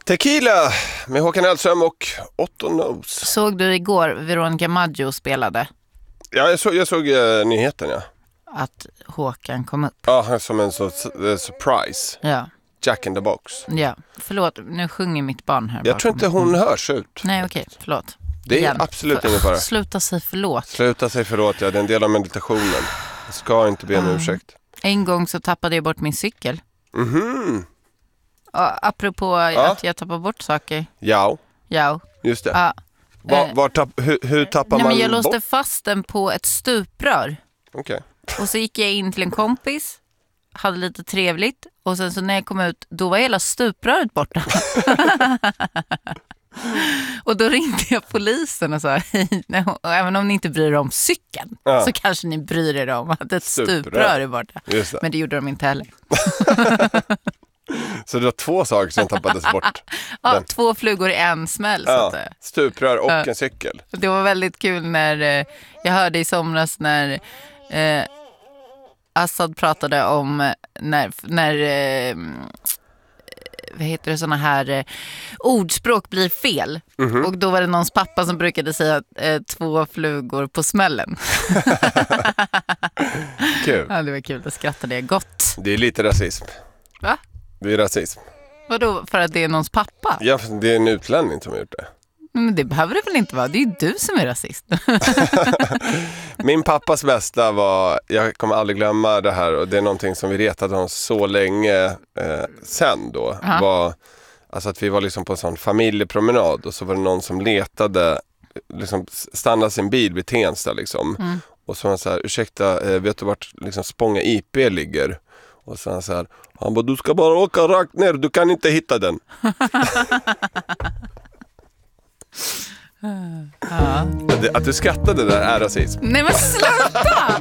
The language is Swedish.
Tequila med Håkan Hellström och Otto Knows. Såg du igår Veronica Maggio spelade? Ja, jag såg nyheten, ja. Att Håkan kom upp. Ja, som en surprise. Ja. Jack in the box. Ja, förlåt. Nu sjunger mitt barn här. Jag tror inte hon hörs ut. Nej, okej. Förlåt. Det är Igen. absolut ingen fara. Sluta säga förlåt. Sluta säga förlåt, ja. Det är en del av meditationen. Jag ska inte be om ursäkt. En gång så tappade jag bort min cykel. Mhm. Apropå att jag tappar bort saker. Ja, Ja. just det. Ja. Hur tappar man men jag låste bort? fast den på ett stuprör. Okej. Och så gick jag in till en kompis. Hade lite trevligt. Och sen så när jag kom ut, då var hela stupröret borta. Och då ringde jag polisen och sa, hej, även om ni inte bryr er om cykeln, så kanske ni bryr er om att ett stuprör är borta. Men det gjorde de inte heller. Så det var 2 saker som tappades bort. Ja, 2 flugor i en smäll. Så att, stuprör och en cykel. det var väldigt kul när jag hörde i somras när Assad pratade om när vad heter det, såna här ordspråk blir fel. Och då var det någons pappa som brukade säga 2 flugor på smällen. Kul. Ja, det var kul, det skrattade jag gott. Det är lite rasism. Va? Det är rasism. Vadå, för att det är någons pappa? Ja, det är en utlänning som har gjort det. Men det behöver det väl inte vara, det är ju du som är rasist. Min pappas bästa var, jag kommer aldrig glömma det här, och det är någonting som vi retade oss så länge sen då, var alltså att vi var liksom på en sån familjepromenad och så var det någon som letade, liksom stannade sin bil vid Tensta liksom, och så var han så här, ursäkta, vet du vart liksom Spånga IP ligger? Och så så här, han bara, du ska bara åka rakt ner, du kan inte hitta den. Att du skrattade där är rasism. Nej men sluta!